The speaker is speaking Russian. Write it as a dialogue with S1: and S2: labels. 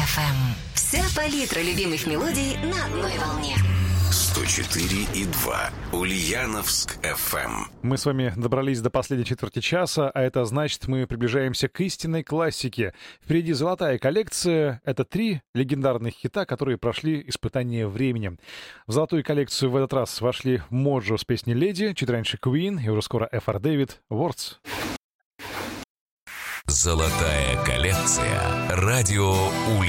S1: FM. Вся палитра любимых мелодий на одной волне.
S2: 104,2 Ульяновск FM.
S3: Мы с вами добрались до последней четверти часа, а это значит, мы приближаемся к истинной классике. Впереди золотая коллекция. Это 3 легендарных хита, которые прошли испытание временем. В золотую коллекцию в этот раз вошли Моджо с песней «Леди», чуть раньше Queen и уже скоро F.R. David «Words».
S2: Золотая коллекция. Радио